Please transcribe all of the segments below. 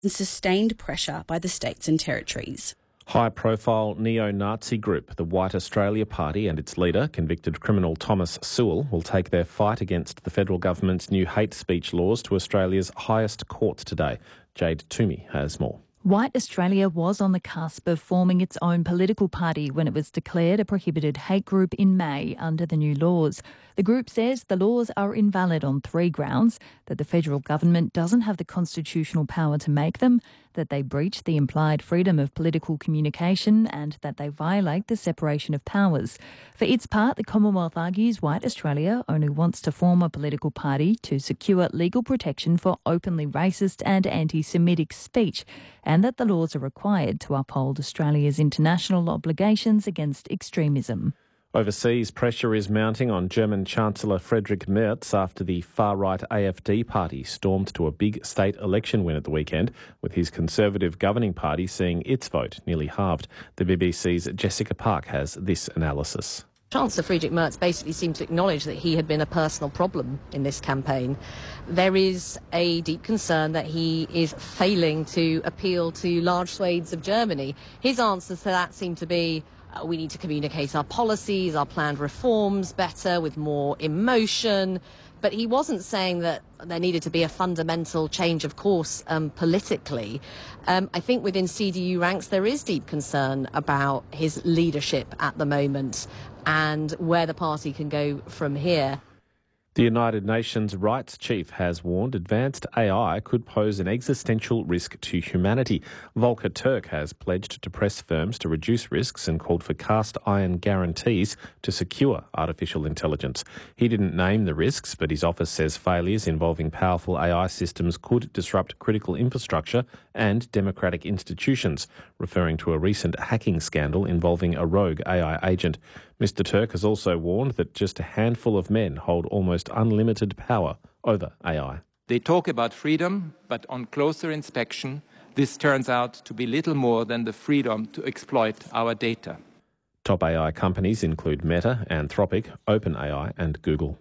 and sustained pressure by the states and territories. High-profile neo-Nazi group, the White Australia Party, and its leader, convicted criminal Thomas Sewell, will take their fight against the federal government's new hate speech laws to Australia's highest courts today. Jade Toomey has more. White Australia was on the cusp of forming its own political party when it was declared a prohibited hate group in May under the new laws. The group says the laws are invalid on 3 grounds: that the federal government doesn't have the constitutional power to make them, that they breach the implied freedom of political communication, and that they violate the separation of powers. For its part, the Commonwealth argues White Australia only wants to form a political party to secure legal protection for openly racist and anti-Semitic speech, and that the laws are required to uphold Australia's international obligations against extremism. Overseas pressure is mounting on German Chancellor Friedrich Merz after the far-right AfD party stormed to a big state election win at the weekend, with his Conservative governing party seeing its vote nearly halved. The BBC's Jessica Park has this analysis. Chancellor Friedrich Merz basically seemed to acknowledge that he had been a personal problem in this campaign. There is a deep concern that he is failing to appeal to large swathes of Germany. His answers to that seem to be, we need to communicate our policies, our planned reforms better, with more emotion. But he wasn't saying that there needed to be a fundamental change of course politically. I think within CDU ranks there is deep concern about his leadership at the moment and where the party can go from here. The United Nations Rights Chief has warned advanced AI could pose an existential risk to humanity. Volker Turk has pledged to press firms to reduce risks and called for cast iron guarantees to secure artificial intelligence. He didn't name the risks, but his office says failures involving powerful AI systems could disrupt critical infrastructure and democratic institutions, referring to a recent hacking scandal involving a rogue AI agent. Mr. Turk has also warned that just a handful of men hold almost unlimited power over AI. They talk about freedom, but on closer inspection, this turns out to be little more than the freedom to exploit our data. Top AI companies include Meta, Anthropic, OpenAI and Google.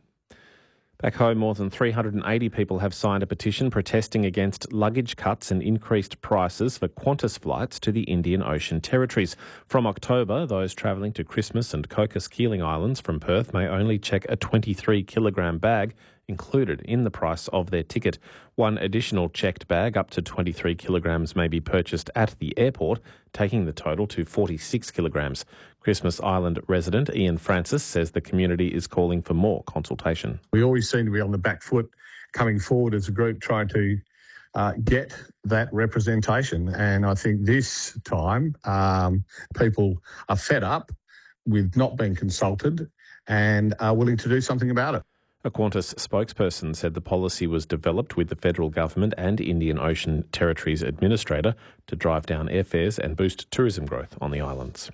Back home, more than 380 people have signed a petition protesting against luggage cuts and increased prices for Qantas flights to the Indian Ocean territories. From October, those travelling to Christmas and Cocos Keeling Islands from Perth may only check a 23-kilogram bag included in the price of their ticket. One additional checked bag up to 23 kilograms may be purchased at the airport, taking the total to 46 kilograms. Christmas Island resident Ian Francis says the community is calling for more consultation. We always seem to be on the back foot coming forward as a group trying to get that representation. And I think this time people are fed up with not being consulted and are willing to do something about it. A Qantas spokesperson said the policy was developed with the federal government and Indian Ocean Territories Administrator to drive down airfares and boost tourism growth on the islands.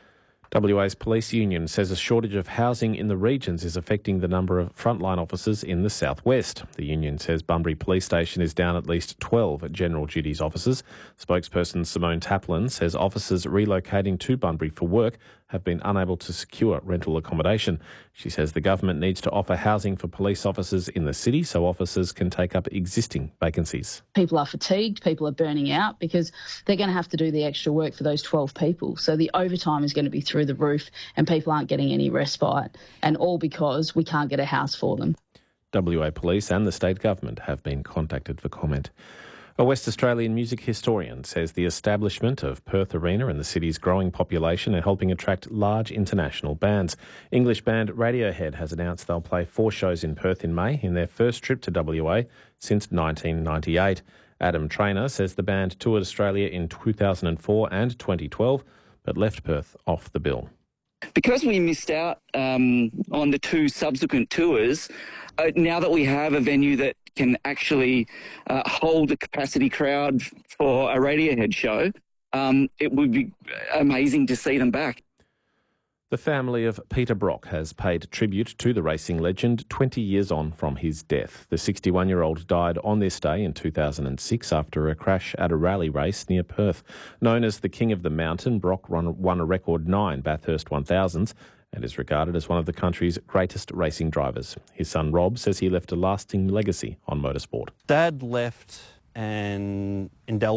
WA's police union says a shortage of housing in the regions is affecting the number of frontline officers in the southwest. The union says Bunbury Police Station is down at least 12 general duties officers. Spokesperson Simone Taplin says officers relocating to Bunbury for work have been unable to secure rental accommodation. She says the government needs to offer housing for police officers in the city so officers can take up existing vacancies. People are fatigued, people are burning out because they're going to have to do the extra work for those 12 people. So the overtime is going to be through the roof and people aren't getting any respite, and all because we can't get a house for them. WA Police and the state government have been contacted for comment. A West Australian music historian says the establishment of Perth Arena and the city's growing population are helping attract large international bands. English band Radiohead has announced they'll play 4 shows in Perth in May in their first trip to WA since 1998. Adam Trainer says the band toured Australia in 2004 and 2012, but left Perth off the bill. Because we missed out on the 2 subsequent tours, now that we have a venue that can actually hold a capacity crowd for a Radiohead show, it would be amazing to see them back. The family of Peter Brock has paid tribute to the racing legend 20 years on from his death. The 61-year-old died on this day in 2006 after a crash at a rally race near Perth. Known as the King of the Mountain, Brock won a record 9 Bathurst 1000s and is regarded as one of the country's greatest racing drivers. His son Rob says he left a lasting legacy on motorsport. Dad left an indelible